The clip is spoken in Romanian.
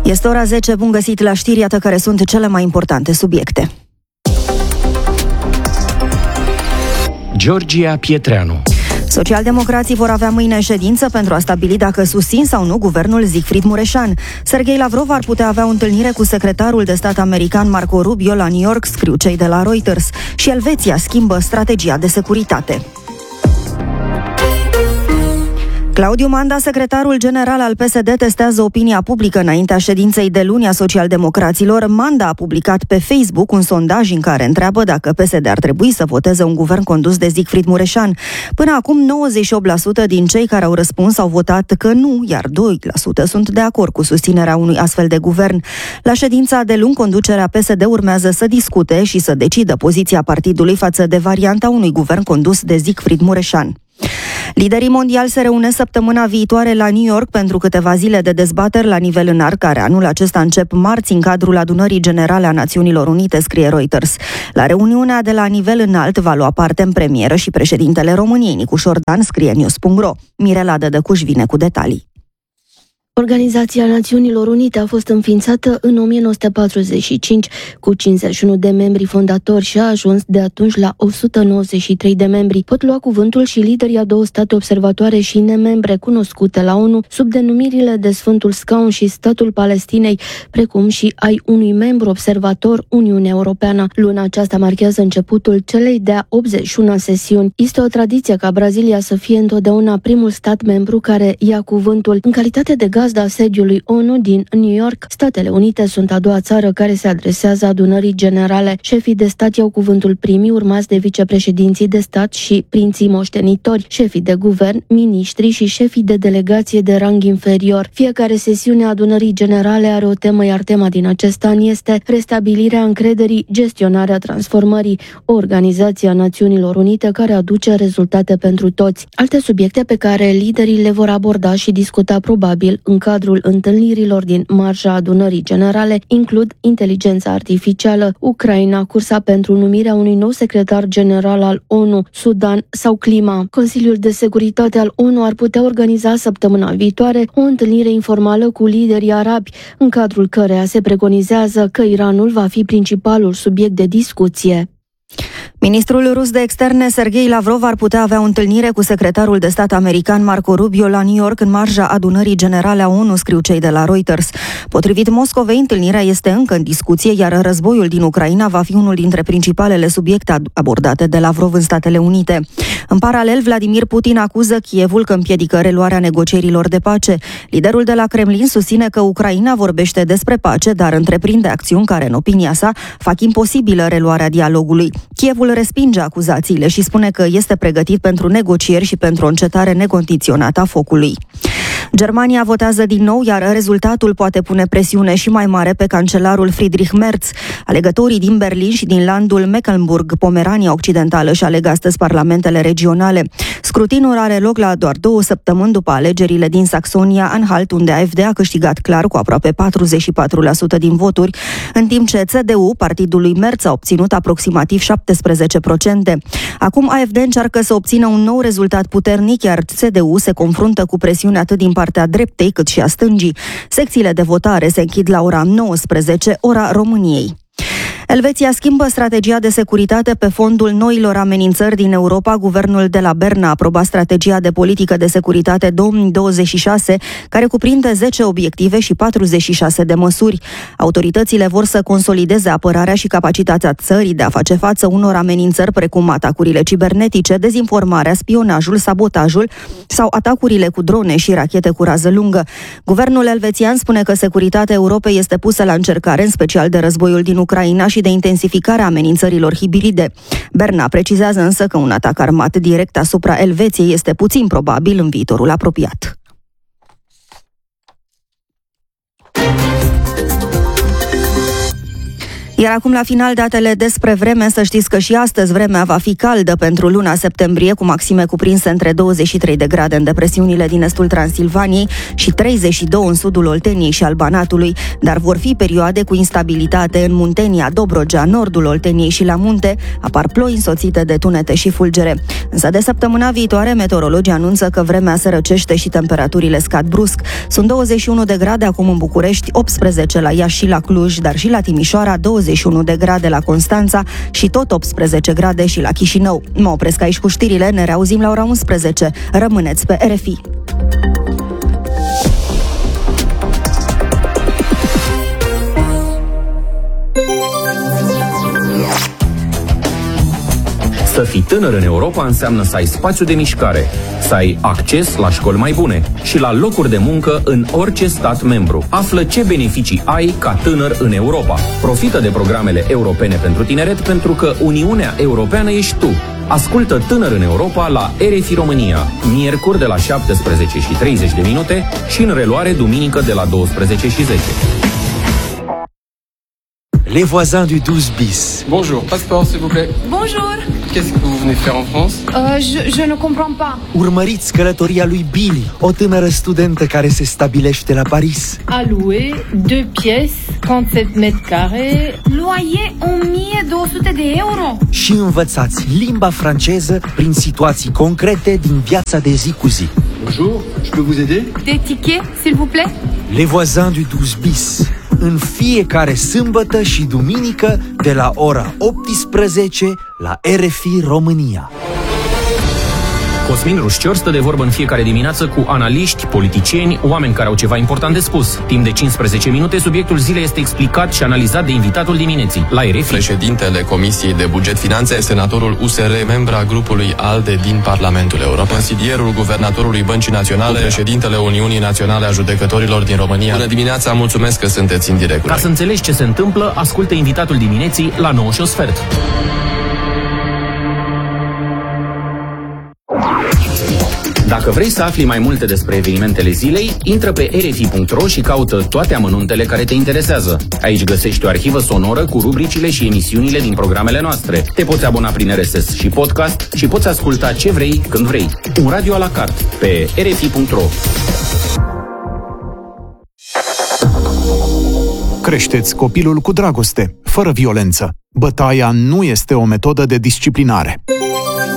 Este ora 10, bun găsit la știri, iată care sunt cele mai importante subiecte. Georgia Pietreanu. Socialdemocrații vor avea mâine ședință pentru a stabili dacă susțin sau nu guvernul Siegfried Mureșan. Sergei Lavrov ar putea avea o întâlnire cu secretarul de stat american Marco Rubio la New York, scriu cei de la Reuters. Și Elveția schimbă strategia de securitate. Claudiu Manda, secretarul general al PSD, testează opinia publică înaintea ședinței de luni a socialdemocraților. Manda a publicat pe Facebook un sondaj în care întreabă dacă PSD ar trebui să voteze un guvern condus de Siegfried Mureșan. Până acum, 98% din cei care au răspuns au votat că nu, iar 2% sunt de acord cu susținerea unui astfel de guvern. La ședința de luni, conducerea PSD urmează să discute și să decidă poziția partidului față de varianta unui guvern condus de Siegfried Mureșan. Liderii mondiali se reunesc săptămâna viitoare la New York pentru câteva zile de dezbateri la nivel înalt, care anul acesta încep marți în cadrul Adunării Generale a Națiunilor Unite, scrie Reuters. La reuniunea de la nivel înalt va lua parte în premieră și președintele României, Nicu Șordan, scrie News.ro. Mirela Dădăcuș vine cu detalii. Organizația Națiunilor Unite a fost înființată în 1945 cu 51 de membri fondatori și a ajuns de atunci la 193 de membri. Pot lua cuvântul și liderii a două state observatoare și nemembre cunoscute la ONU sub denumirile de Sfântul Scaun și Statul Palestinei, precum și ai unui membru observator, Uniunea Europeană. Luna aceasta marchează începutul celei de-a 81-a sesiuni. Este o tradiție ca Brazilia să fie întotdeauna primul stat membru care ia cuvântul. În calitate de gazda sediului ONU din New York, Statele Unite sunt a doua țară care se adresează adunării generale. Șefii de stat iau cuvântul primii, urmați de vicepreședinții de stat și prinții moștenitori, șefii de guvern, miniștri și șefii de delegație de rang inferior. Fiecare sesiune a adunării generale are o temă, iar tema din acest an este restabilirea încrederii, gestionarea transformării, o organizație a Națiunilor Unite care aduce rezultate pentru toți. Alte subiecte pe care liderii le vor aborda și discuta probabil în cadrul întâlnirilor din marja adunării generale includ inteligența artificială, Ucraina, cursa pentru numirea unui nou secretar general al ONU, Sudan sau clima. Consiliul de Securitate al ONU ar putea organiza săptămâna viitoare o întâlnire informală cu liderii arabi, în cadrul căreia se preconizează că Iranul va fi principalul subiect de discuție. Ministrul rus de externe Sergei Lavrov ar putea avea o întâlnire cu secretarul de stat american Marco Rubio la New York în marja adunării generale a ONU, scriu cei de la Reuters. Potrivit Moscovei, întâlnirea este încă în discuție, iar războiul din Ucraina va fi unul dintre principalele subiecte abordate de Lavrov în Statele Unite. În paralel, Vladimir Putin acuză Kievul că împiedică reluarea negocierilor de pace. Liderul de la Kremlin susține că Ucraina vorbește despre pace, dar întreprinde acțiuni care, în opinia sa, fac imposibilă reluarea dialogului. Kievul respinge acuzațiile și spune că este pregătit pentru negocieri și pentru o încetare necondiționată a focului. Germania votează din nou, iar rezultatul poate pune presiune și mai mare pe cancelarul Friedrich Merz. Alegătorii din Berlin și din landul Mecklenburg-Pomerania Occidentală și aleg astăzi parlamentele regionale. Scrutinul are loc la doar 2 săptămâni după alegerile din Saxonia-Anhalt, unde AfD a câștigat clar cu aproape 44% din voturi, în timp ce CDU, partidul lui Merz, a obținut aproximativ 17%. Acum AfD încearcă să obțină un nou rezultat puternic, iar CDU se confruntă cu presiune atât din partea dreptei cât și a stângii. Secțiile de votare se închid la ora 19, ora României. Elveția schimbă strategia de securitate pe fondul noilor amenințări din Europa. Guvernul de la Berna a aprobat strategia de politică de securitate 2026, care cuprinde 10 obiective și 46 de măsuri. Autoritățile vor să consolideze apărarea și capacitatea țării de a face față unor amenințări precum atacurile cibernetice, dezinformarea, spionajul, sabotajul sau atacurile cu drone și rachete cu rază lungă. Guvernul elvețian spune că securitatea Europei este pusă la încercare, în special de războiul din Ucraina și de intensificarea amenințărilor hibride. Berna precizează însă că un atac armat direct asupra Elveției este puțin probabil în viitorul apropiat. Iar acum la final datele despre vreme, să știți că și astăzi vremea va fi caldă pentru luna septembrie, cu maxime cuprinse între 23 de grade în depresiunile din estul Transilvaniei și 32 în sudul Olteniei și al Banatului, dar vor fi perioade cu instabilitate în Muntenia, Dobrogea, nordul Olteniei și la munte, apar ploi însoțite de tunete și fulgere. Însă de săptămâna viitoare, meteorologii anunță că vremea se răcește și temperaturile scad brusc. Sunt 21 de grade acum în București, 18 la Iași și la Cluj, dar și la Timișoara, 21 de grade la Constanța și tot 18 grade și la Chișinău. Mă opresc aici cu știrile, ne reauzim la ora 11. Rămâneți pe RFI. Să fii tânăr în Europa înseamnă să ai spațiu de mișcare, să ai acces la școli mai bune și la locuri de muncă în orice stat membru. Află ce beneficii ai ca tânăr în Europa. Profită de programele europene pentru tineret, pentru că Uniunea Europeană ești tu. Ascultă Tânăr în Europa la RFI România, miercuri de la 17:30 și în reluare duminică de la 12:10. Les voisins du 12 bis. Bonjour, passeport s'il vous plaît. Bonjour. Qu'est-ce que vous venez faire en France? Je ne comprends pas. Urmăriți călătoria lui Billy, o tânără studentă care se stabilește la Paris. À louer, 2 pièces, 37 mètres carrés. Loyer 1200 de euro. Și învățați limba franceză prin situații concrete din viața de zi cu zi. Bonjour, je peux vous aider? Des tickets, s'il vous plaît? Les voisins du 12 bis. În fiecare sâmbătă și duminică de la ora 18 la RFI România. Cosmin Rușcior stă de vorbă în fiecare dimineață cu analiști, politicieni, oameni care au ceva important de spus. Timp de 15 minute, subiectul zilei este explicat și analizat de invitatul dimineții, la RFI. Președintele Comisiei de Buget Finanțe, senatorul USR, membra grupului ALDE din Parlamentul European, consilierul guvernatorului Băncii Naționale, președintele Uniunii Naționale a Judecătorilor din România. Bună dimineața, mulțumesc că sunteți în direct. Ca să înțelegi ce se întâmplă, ascultă invitatul dimineții la 9:15. Dacă vrei să afli mai multe despre evenimentele zilei, intră pe rfi.ro și caută toate amănuntele care te interesează. Aici găsești o arhivă sonoră cu rubricile și emisiunile din programele noastre. Te poți abona prin RSS și podcast și poți asculta ce vrei, când vrei. Un radio à la carte pe rfi.ro. Creșteți copilul cu dragoste, fără violență. Bătaia nu este o metodă de disciplinare.